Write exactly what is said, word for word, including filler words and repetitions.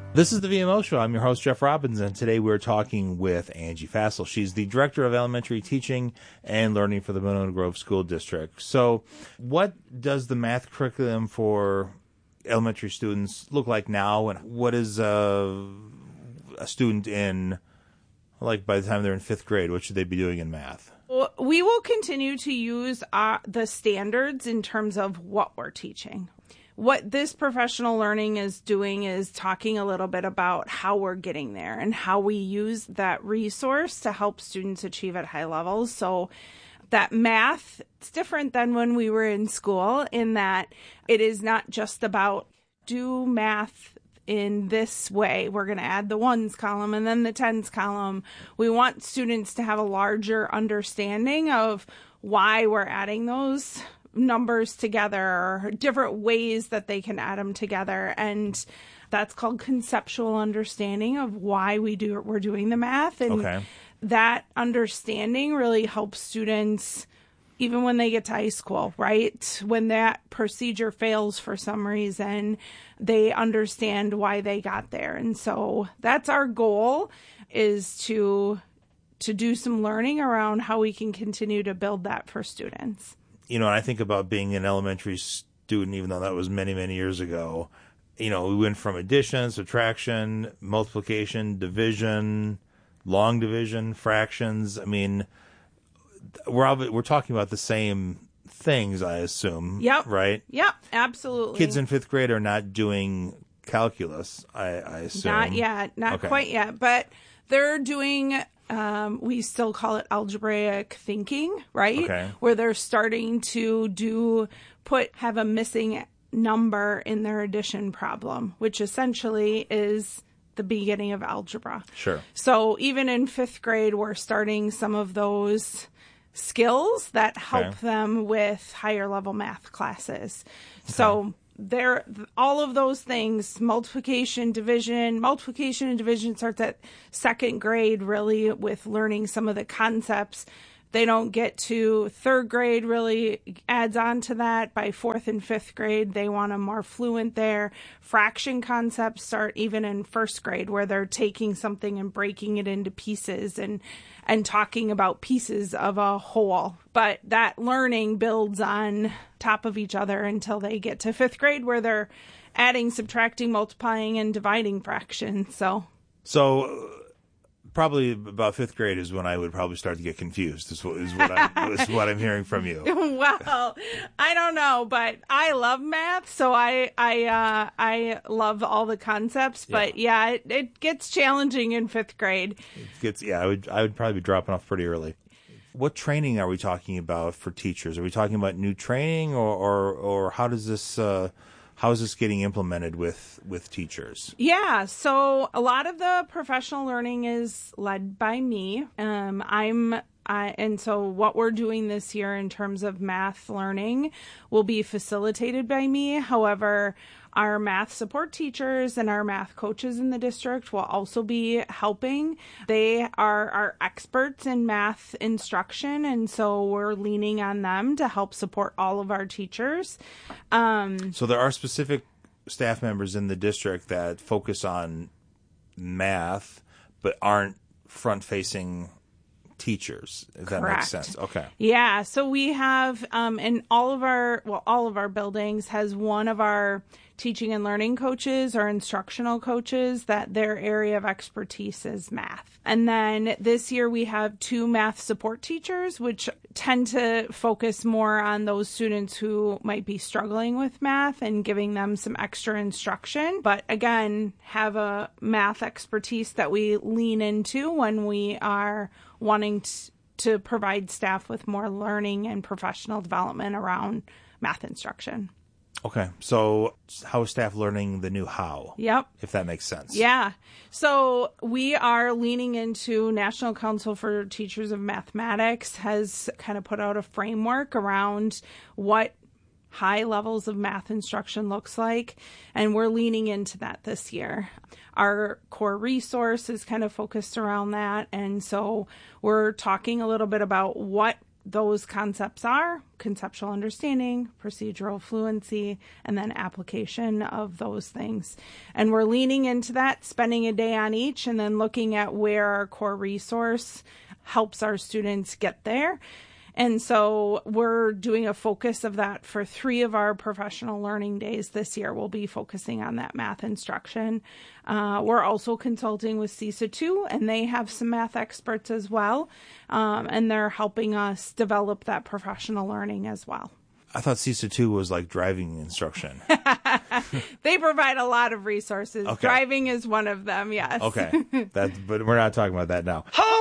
This is the V M O Show. I'm your host, Jeff Robbins, and today we're talking with Angie Fassel. She's the Director of Elementary Teaching and Learning for the Winona Grove School District. So what does the math curriculum for elementary students look like now, and what is a, a student in, like, by the time they're in fifth grade, what should they be doing in math? Well, we will continue to use uh, the standards in terms of what we're teaching. What this professional learning is doing is talking a little bit about how we're getting there and how we use that resource to help students achieve at high levels. So that math, it's different than when we were in school in that it is not just about do math in this way. We're going to add the ones column and then the tens column. We want students to have a larger understanding of why we're adding those numbers together, or different ways that they can add them together, and that's called conceptual understanding of why we do we're doing the math. And okay. That understanding really helps students even when they get to high school, right? When that procedure fails for some reason, they understand why they got there. And so that's our goal, is to to do some learning around how we can continue to build that for students. You know, I think about being an elementary student, even though that was many, many years ago. You know, we went from addition, subtraction, multiplication, division, long division, fractions. I mean, we're all, we're talking about the same things, I assume. Yep. Right? Yep, absolutely. Kids in fifth grade are not doing calculus, I, I assume. Not yet. Not okay. quite yet. But they're doing... Um, we still call it algebraic thinking, right? Okay. Where they're starting to do, put, have a missing number in their addition problem, which essentially is the beginning of algebra. Sure. So even in fifth grade, we're starting some of those skills that help okay. them with higher level math classes. Okay. So there, all of those things, multiplication, division, multiplication and division starts at second grade, really, with learning some of the concepts. They don't get to third grade, really adds on to that. By fourth and fifth grade, they want them more fluent there. Fraction concepts start even in first grade, where they're taking something and breaking it into pieces and and talking about pieces of a whole. But that learning builds on top of each other until they get to fifth grade, where they're adding, subtracting, multiplying, and dividing fractions. So, so probably about fifth grade is when I would probably start to get confused, is what, is what, I, is what I'm hearing from you. Well, I don't know, but I love math, so I I uh, I love all the concepts. But yeah, yeah it, it gets challenging in fifth grade. It gets yeah, I would I would probably be dropping off pretty early. What training are we talking about for teachers? Are we talking about new training, or or, or how does this uh, how is this getting implemented with, with teachers? Yeah, so a lot of the professional learning is led by me. Um, I'm Uh, and so what we're doing this year in terms of math learning will be facilitated by me. However, our math support teachers and our math coaches in the district will also be helping. They are our experts in math instruction, and so we're leaning on them to help support all of our teachers. Um, so there are specific staff members in the district that focus on math but aren't front-facing teachers, if that Correct. makes sense. Okay. Yeah. So we have, um, in all of our, well, all of our buildings has one of our teaching and learning coaches or instructional coaches that their area of expertise is math. And then this year we have two math support teachers, which tend to focus more on those students who might be struggling with math and giving them some extra instruction. But again, have a math expertise that we lean into when we are wanting t- to provide staff with more learning and professional development around math instruction. Okay. So how is staff learning the new how? Yep. If that makes sense. Yeah. So we are leaning into National Council for Teachers of Mathematics has kind of put out a framework around what high levels of math instruction looks like, and we're leaning into that this year. Our core resource is kind of focused around that, and so we're talking a little bit about what those concepts are conceptual understanding, procedural fluency, and then application of those things. And we're leaning into that, spending a day on each, and then looking at where our core resource helps our students get there. And so we're doing a focus of that for three of our professional learning days this year. We'll be focusing on that math instruction. Uh, we're also consulting with CESA two, and they have some math experts as well. Um, and they're helping us develop that professional learning as well. I thought CESA two was like driving instruction. They provide a lot of resources. Okay. Driving is one of them, yes. Okay. That's, but we're not talking about that now.